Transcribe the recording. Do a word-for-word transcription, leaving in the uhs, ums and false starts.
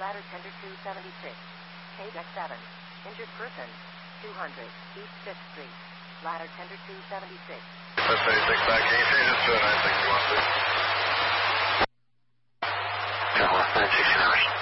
Ladder tender two seventy-six. K deck seven. Injured person. two hundred. East fifth Street. Ladder tender two seventy-six. West eighty-six back. Can you change this to a nine sixty-one, please? Yeah, West nine sixty-one.